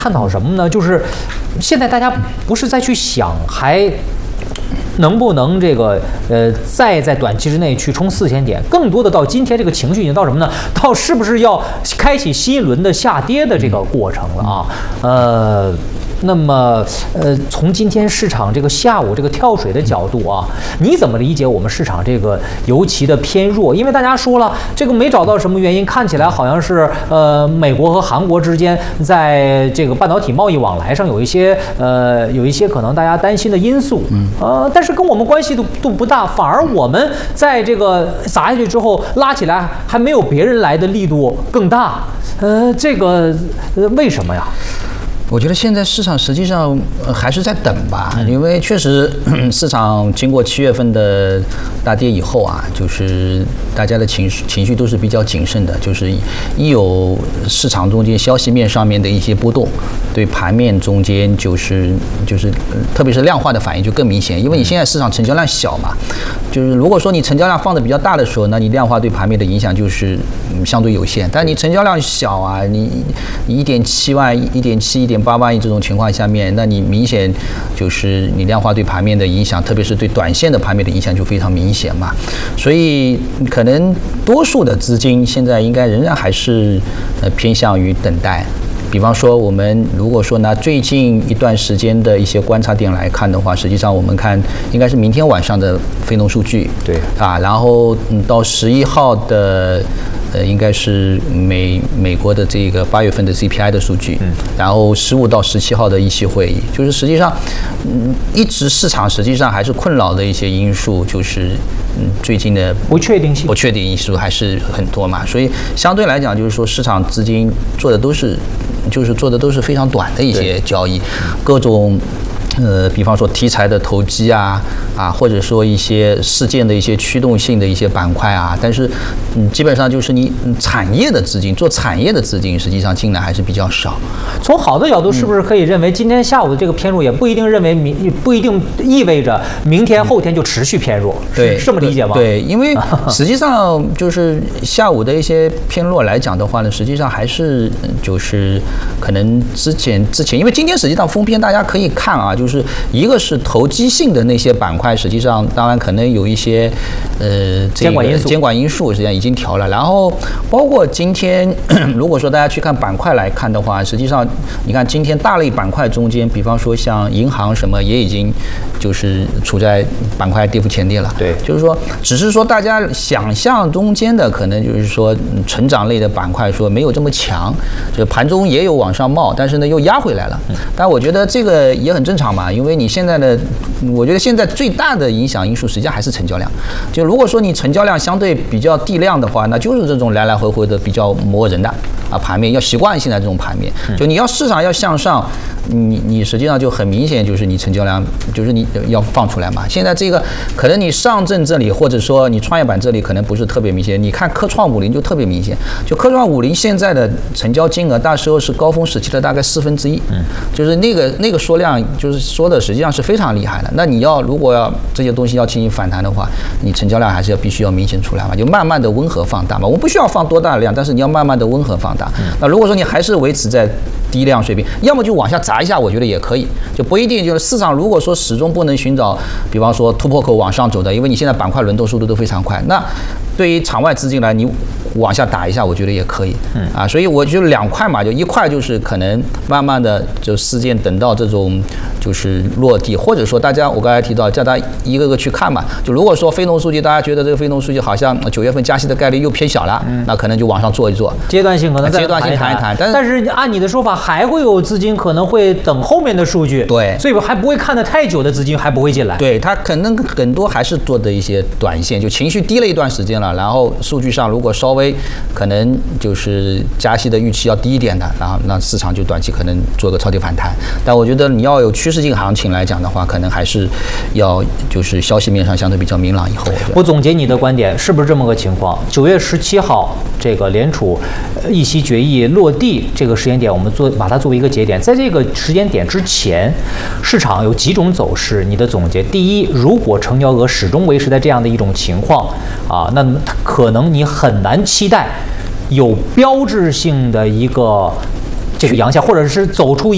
探讨什么呢？就是现在大家不是再去想还能不能再在短期之内去冲4000点，更多的到今天这个情绪已经到什么呢？到是不是要开启新一轮的下跌的这个过程了啊？那么，从今天市场这个下午这个跳水的角度啊，你怎么理解我们市场这个尤其的偏弱？因为大家说了，这个没找到什么原因，看起来好像是美国和韩国之间在这个半导体贸易往来上有一些可能大家担心的因素，但是跟我们关系都不大，反而我们在这个砸下去之后拉起来还没有别人来的力度更大，这个为什么呀？ 我觉得现在市场实际上还是在等吧，因为确实市场经过7月份的大跌以后啊，就是大家的情绪都是比较谨慎的，就是一有市场中间消息面上面的一些波动，对盘面中间就是特别是量化的反应就更明显，因为你现在市场成交量小嘛，就是如果说你成交量放的比较大的时候，那你量化对盘面的影响就是相对有限，但你成交量小啊，你1.7万、1.7、1.8万亿这种情况下面，那你明显就是你量化对盘面的影响，特别是对短线的盘面的影响就非常明显嘛。所以可能多数的资金现在应该仍然还是偏向于等待。比方说，我们如果说拿最近一段时间的一些观察点来看的话，实际上我们看应该是明天晚上的非农数据， 对啊，然后到11号的应该是美国的这个8月份的 CPI 的数据，然后15到17号的议息会议，就是实际上一直市场实际上还是困扰的一些因素，就是最近的不确定因素还是很多嘛，所以相对来讲就是说市场资金做的都是非常短的一些交易，各种比方说题材的投机啊，或者说一些事件的一些驱动性的一些板块啊，但是基本上就是你产业的资金做产业的资金，实际上进来还是比较少。 从好的角度，是不是可以认为今天下午的这个偏弱也不一定意味着明天后天就持续偏弱？ 对， 是这么理解吗？ 对，因为实际上就是下午的一些偏弱来讲的话呢，实际上还是就是可能之前，因为今天实际上封篇大家可以看啊。就是一个是投机性的那些板块，实际上当然可能有一些监管因素实际上已经调了，然后包括今天如果说大家去看板块来看的话，实际上你看今天大类板块中间，比方说像银行什么也已经就是处在板块跌幅前列了， 对， 就是说只是说大家想象中间的可能就是说成长类的板块说没有这么强，就盘中也有往上冒，但是呢又压回来了，但我觉得这个也很正常嘛，因为你现在的，我觉得现在最大的影响因素实际上还是成交量。就如果说你成交量相对比较低量的话，那就是这种来来回回的比较磨人的盘面，要习惯性的这种盘面。就你要市场要向上，你实际上就很明显就是你成交量就是你要放出来嘛。现在这个可能你上证这里或者说你创业板这里可能不是特别明显，你看科创50就特别明显。就科创50现在的成交金额，那时候是高峰时期的大概1/4，就是那个缩量就是说的实际上是非常厉害的。那你如果要这些东西要进行反弹的话，你成交量还是必须要明显出来嘛，就慢慢的温和放大嘛。我不需要放多大的量，但是你要慢慢的温和放大。那如果说你还是维持在低量水平，要么就往下砸一下，我觉得也可以，就不一定就是市场如果说始终不能寻找，比方说突破口往上走的，因为你现在板块轮动速度都非常快，那对于场外资金来，你往下打一下，我觉得也可以，所以我就2块嘛，就一块就是可能慢慢的就事件等到这种就是落地，或者说我刚才提到叫大家一个个去看嘛，就如果说非农数据，大家觉得这个非农数据好像9月份加息的概率又偏小了，那可能就往上做一做， 阶段性可能阶段性谈一谈， 但是按你的说法，还会有资金可能会等后面的数据， 对， 所以还不会看得太久的资金还不会进来， 对，它可能很多还是做的一些短线，就情绪低了一段时间了，然后数据上如果稍微可能就是加息的预期要低一点的，然后那市场就短期可能做个超跌反弹，但我觉得你要有趋势性行情来讲的话，可能还是要就是消息面上相对比较明朗以后。 我总结你的观点，是不是这么个情况？9月17号这个联储议息决议落地这个时间点，我们把它作为一个节点，在这个时间点之前，市场有几种走势？你的总结，第一，如果成交额始终维持在这样的一种情况那么可能你很难期待有标志性的一个这个阳线，或者是走出